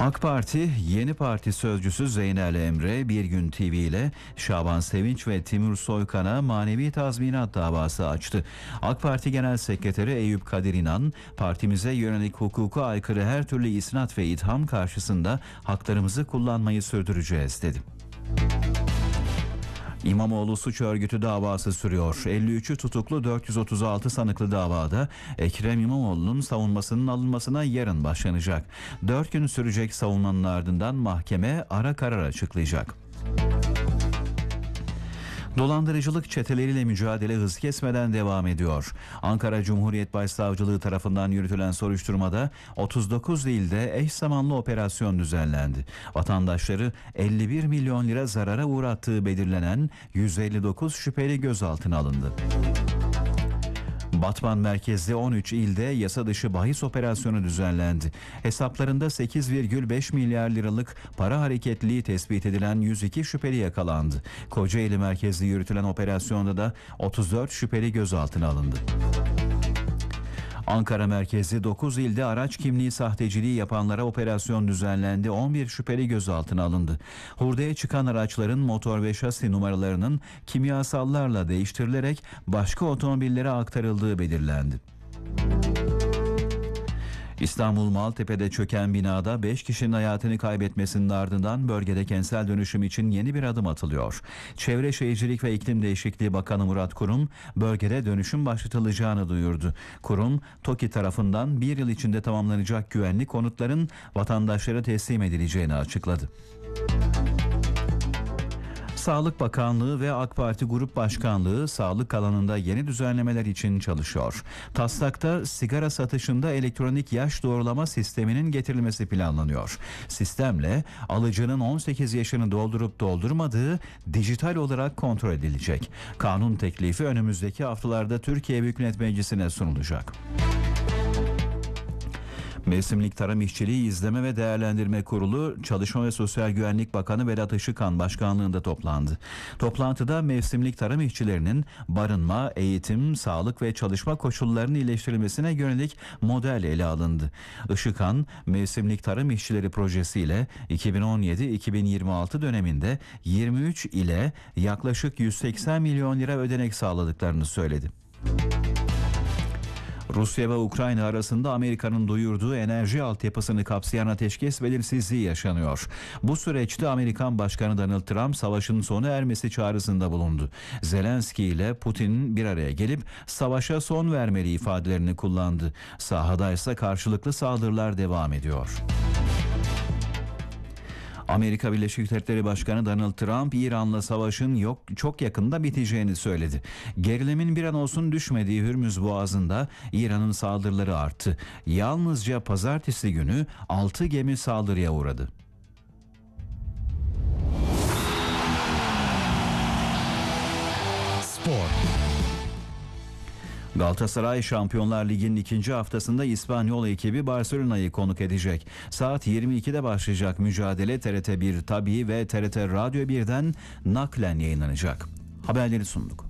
AK Parti yeni parti sözcüsü Zeynel Emre Bir Gün TV ile Şaban Sevinç ve Timur Soykan'a manevi tazminat davası açtı. AK Parti Genel Sekreteri Eyüp Kadir İnan, partimize yönelik hukuka aykırı her türlü isnat ve itham karşısında haklarımızı kullanmayı sürdüreceğiz dedi. İmamoğlu suç örgütü davası sürüyor. 53'ü tutuklu 436 sanıklı davada Ekrem İmamoğlu'nun savunmasının alınmasına yarın başlanacak. 4 gün sürecek savunmanın ardından mahkeme ara karar açıklayacak. Dolandırıcılık çeteleriyle mücadele hız kesmeden devam ediyor. Ankara Cumhuriyet Başsavcılığı tarafından yürütülen soruşturmada 39 ilde eş zamanlı operasyon düzenlendi. Vatandaşları 51 milyon lira zarara uğrattığı belirlenen 159 şüpheli gözaltına alındı. Batman merkezli 13 ilde yasa dışı bahis operasyonu düzenlendi. Hesaplarında 8,5 milyar liralık para hareketliliği tespit edilen 102 şüpheli yakalandı. Kocaeli merkezli yürütülen operasyonda da 34 şüpheli gözaltına alındı. Ankara merkezli 9 ilde araç kimliği sahteciliği yapanlara operasyon düzenlendi. 11 şüpheli gözaltına alındı. Hurdaya çıkan araçların motor ve şasi numaralarının kimyasallarla değiştirilerek başka otomobillere aktarıldığı belirlendi. İstanbul Maltepe'de çöken binada 5 kişinin hayatını kaybetmesinin ardından bölgede kentsel dönüşüm için yeni bir adım atılıyor. Çevre Şehircilik ve İklim Değişikliği Bakanı Murat Kurum, bölgede dönüşüm başlatılacağını duyurdu. Kurum, TOKİ tarafından bir yıl içinde tamamlanacak güvenlik konutların vatandaşlara teslim edileceğini açıkladı. Sağlık Bakanlığı ve AK Parti Grup Başkanlığı sağlık alanında yeni düzenlemeler için çalışıyor. Taslakta sigara satışında elektronik yaş doğrulama sisteminin getirilmesi planlanıyor. Sistemle alıcının 18 yaşını doldurup doldurmadığı dijital olarak kontrol edilecek. Kanun teklifi önümüzdeki haftalarda Türkiye Büyük Millet Meclisi'ne sunulacak. Mevsimlik Tarım İşçiliği İzleme ve Değerlendirme Kurulu, Çalışma ve Sosyal Güvenlik Bakanı Vedat Işıkhan başkanlığında toplandı. Toplantıda mevsimlik tarım işçilerinin barınma, eğitim, sağlık ve çalışma koşullarının iyileştirilmesine yönelik model ele alındı. Işıkhan, mevsimlik tarım işçileri projesiyle 2017-2026 döneminde 23 ile yaklaşık 180 milyon lira ödenek sağladıklarını söyledi. Rusya ve Ukrayna arasında Amerika'nın duyurduğu enerji altyapısını kapsayan ateşkes belirsizliği yaşanıyor. Bu süreçte Amerikan Başkanı Donald Trump savaşın sona ermesi çağrısında bulundu. Zelenski ile Putin bir araya gelip savaşa son vermeli ifadelerini kullandı. Sahada ise karşılıklı saldırılar devam ediyor. Amerika Birleşik Devletleri Başkanı Donald Trump, İran'la savaşın çok yakında biteceğini söyledi. Gerilimin bir an olsun düşmediği Hürmüz Boğazı'nda İran'ın saldırıları arttı. Yalnızca pazartesi günü 6 gemi saldırıya uğradı. Spor. Galatasaray Şampiyonlar Ligi'nin ikinci haftasında İspanyol ekibi Barcelona'yı konuk edecek. Saat 22'de başlayacak mücadele TRT 1 Tabii ve TRT Radyo 1'den naklen yayınlanacak. Haberleri sunduk.